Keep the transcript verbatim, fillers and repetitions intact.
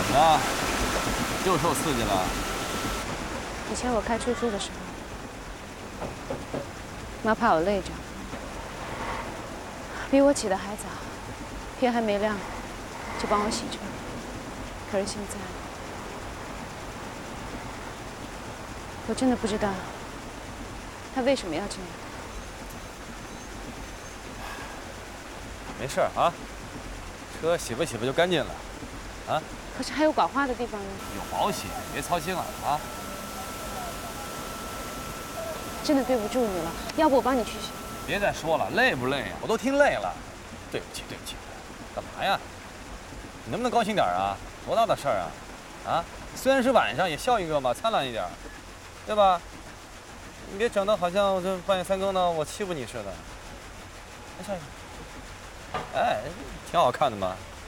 啊，又受刺激了。 以前我开出租的时候，妈怕我累着，比我起得还早，天还没亮就帮我洗车。可是现在，我真的不知道他为什么要这样。 没事啊，车洗吧洗吧就干净了，啊。 可是还有刮花的地方呢。 有保险，别操心了啊。 真的对不住你了，要不我帮你去洗。 别再说了，累不累呀？我都听累了。对不起，对不起，干嘛呀？你能不能高兴点啊？多大的事儿啊！啊，虽然是晚上，也笑一个嘛，灿烂一点，对吧？你别整得好像我这半夜三更的，我欺负你似的。来笑一个，哎，挺好看的嘛。